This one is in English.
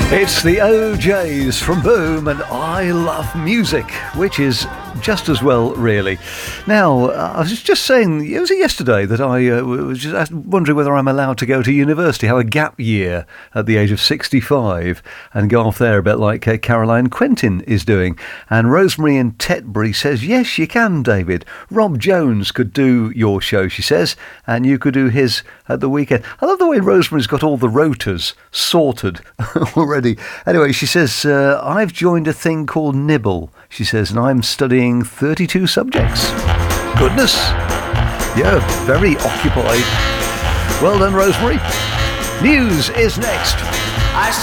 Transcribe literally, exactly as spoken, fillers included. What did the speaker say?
It's the O Js from Boom and I Love Music, which is just as well, really. Now, I was just saying, it was yesterday that I uh, was just wondering whether I'm allowed to go to university, have a gap year at the age of sixty-five and go off there a bit like uh, Caroline Quentin is doing. And Rosemary in Tetbury says, yes, you can, David. Rob Jones could do your show, she says, and you could do his at the weekend. I love the way Rosemary's got all the rotas sorted already. Anyway, she says, uh, I've joined a thing called Nibble, she says, and I'm studying thirty-two subjects. Goodness. Yeah, very occupied. Well done, Rosemary. News is next. I